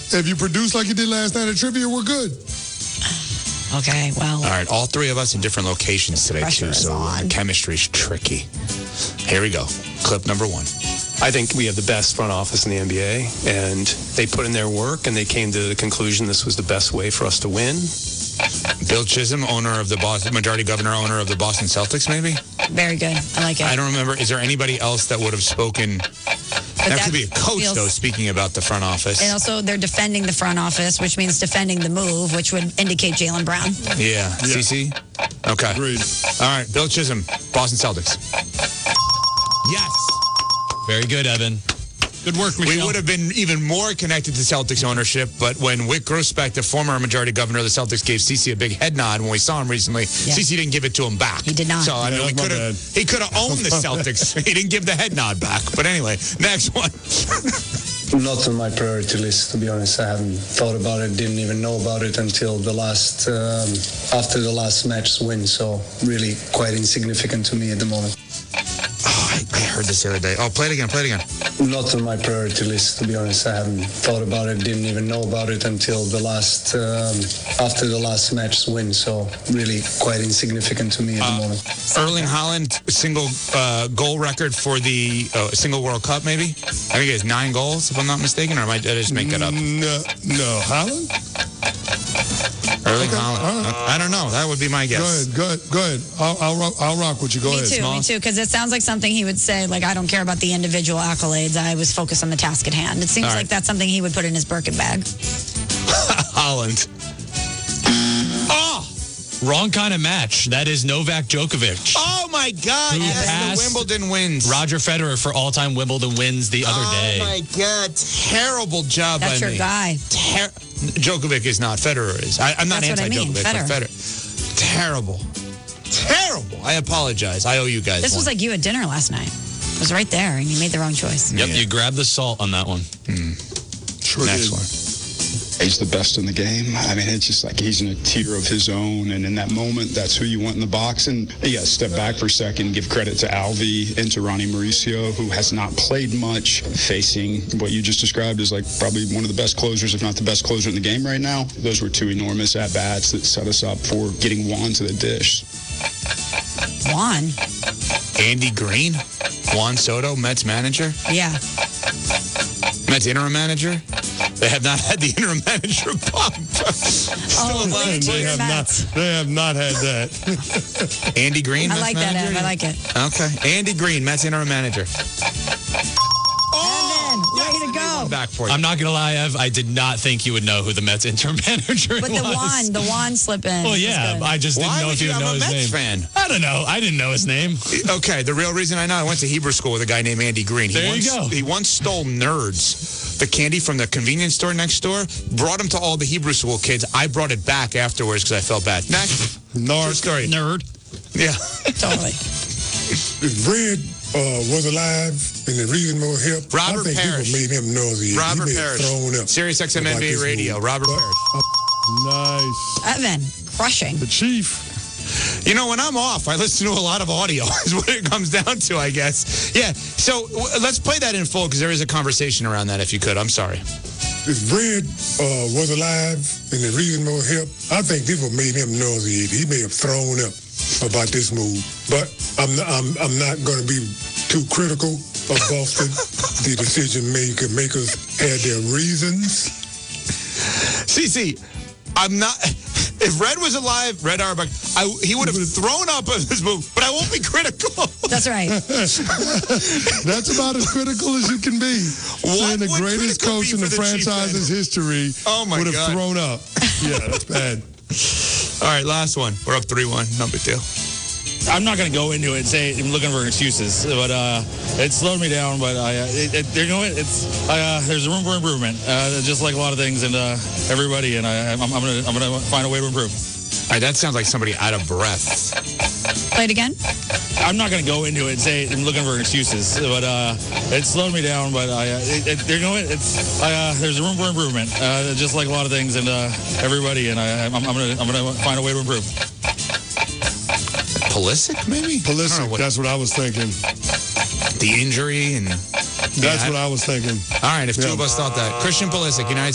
If you produce like you did last night at trivia, we're good. Okay, well. All right, all three of us in different locations today, too, so chemistry's tricky. Here we go. Clip number one. I think we have the best front office in the NBA, and they put in their work, and they came to the conclusion this was the best way for us to win. Bill Chisholm, majority governor, owner of the Boston Celtics, maybe? Very good. I like it. I don't remember. Is there anybody else that would have spoken? That could be a coach, though, speaking about the front office. And also, they're defending the front office, which means defending the move, which would indicate Jaylen Brown. Yeah. CC? Okay. Agreed. All right. Bill Chisholm, Boston Celtics. Yes. Very good, Evan. Good work, Michelle. We would have been even more connected to Celtics ownership, but when Wick Grousbeck, the former majority governor of the Celtics, gave CC a big head nod when we saw him recently, CC didn't give it to him back. He did not. So, I mean, he could have owned the Celtics. He didn't give the head nod back. But anyway, next one. Not on my priority list, to be honest. I haven't thought about it, didn't even know about it until the last, after the last match's win. So really quite insignificant to me at the moment. Oh, I heard this the other day. Oh, play it again. Not on my priority list, to be honest. I haven't thought about it, didn't even know about it until the last, after the last match's win. So really quite insignificant to me at the moment. Erling Haaland, single goal record for the single World Cup, maybe? I think he has 9 goals, if I'm not mistaken, or did I just make that up? No, Haaland? Erling Haaland. I don't know. That would be my guess. Go ahead. I'll rock with you. Go ahead. Me too, because it sounds like something he would say, like, I don't care about the individual accolades. I was focused on the task at hand. It seems like that's something he would put in his Birkin bag. Haaland. Wrong kind of match. That is Novak Djokovic. Oh, my God. Who Yes, passed the Wimbledon wins. Roger Federer for all-time Wimbledon wins the other day. Oh, my God. Terrible job That's by your me. guy. Djokovic is not. Federer is. I'm not anti-Djokovic, but Federer. Terrible. I apologize. I owe you guys This was like you at dinner last night. It was right there, and you made the wrong choice. Yep, you grabbed the salt on that one. Next one. He's the best in the game. I mean, it's just like he's in a tier of his own, and in that moment, that's who you want in the box. And you got to step back for a second, give credit to Alvey and to Ronnie Mauricio, who has not played much, facing what you just described as like probably one of the best closers, if not the best closer in the game right now. Those were 2 enormous at-bats that set us up for getting Juan to the dish. Juan? Andy Green? Juan Soto, Mets manager? Yeah. Mets interim manager? They have not had the interim manager bump. They have not had that. Andy Green, I like Mets manager? that, Ev. I like it. Okay. Andy Green, Mets interim manager. Evan, way to go. Back for you. I'm not going to lie, Ev. I did not think you would know who the Mets interim manager was. But the Juan slip in. Well, yeah. I just didn't know if you would know his name. Fan? I don't know. I didn't know his name. Okay, the real reason I know, I went to Hebrew school with a guy named Andy Green. There you go. He once stole Nerds, the candy from the convenience store next door, brought him to all the Hebrew school kids. I brought it back afterwards because I felt bad. Next. True story. Nerd. Yeah. Totally. If Red was alive and the reason more help, Robert I think Parrish. people made him nosy. Robert he Parrish. Thrown up Sirius XM about NBA this Radio. move. Robert Parrish. Nice. Evan, crushing. The Chief. You know, when I'm off, I listen to a lot of audio is what it comes down to, I guess. Yeah, so let's play that in full because there is a conversation around that if you could. I'm sorry. If Red was alive and the reason more help, I think people made him nosy. He may have thrown up about this move. But I'm not going to be too critical of Boston. The decision makers had their reasons. CC, I'm not... If Red was alive, Red Auerbach, he would have thrown up on this move, but I won't be critical. That's right. That's about as critical as you can be. Saying the greatest coach in the franchise's history would have thrown up. Yeah, that's bad. All right, last one. We're up 3-1. No big deal. I'm not going to go into it and say I'm looking for excuses, but it slowed me down. But you know what? There's room for improvement, just like a lot of things, and everybody. And I'm gonna find a way to improve. All right, that sounds like somebody out of breath. Play it again. I'm not going to go into it and say I'm looking for excuses, but it slowed me down. But you know what? There's room for improvement, just like a lot of things, and everybody. And I'm gonna find a way to improve. Pulisic, maybe? Pulisic, that's what I was thinking. The injury and... That's what I was thinking. All right, if two of us thought that. Christian Pulisic, United